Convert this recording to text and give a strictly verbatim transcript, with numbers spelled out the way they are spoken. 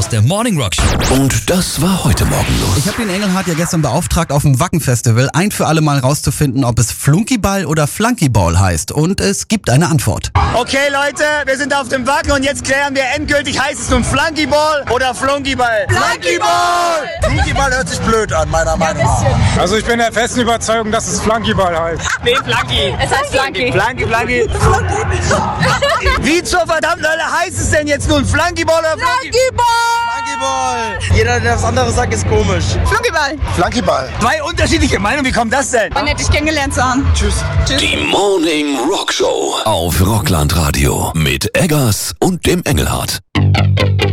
aus der Morning Rock Show. Und das war heute Morgen los. Ich habe den Engelhardt ja gestern beauftragt, auf dem Wacken-Festival ein für alle Mal rauszufinden, ob es Flunkyball oder Flunkyball heißt. Und es gibt eine Antwort. Okay Leute, wir sind auf dem Wacken und jetzt klären wir endgültig, heißt es nun Flunkyball oder Flunkyball? Flunkyball! Flunkyball hört sich blöd an, meiner Meinung nach. Also ich bin der festen Überzeugung, dass es Flunkyball heißt. Nee, Flunky. Es heißt Flunky. Flunky, Flunky. Wie zur verdammten Hölle heißt es denn jetzt nun? Flunkyball oder Flunkyball! Flunkyball! Jeder, der was anderes sagt, ist komisch. Flunkyball. Flunkyball. Zwei unterschiedliche Meinungen, wie kommt das denn? War nett, dich kennengelernt zu haben. Tschüss. Tschüss. Die Morning Rock Show auf Rockland Radio mit Eggers und dem Engelhardt.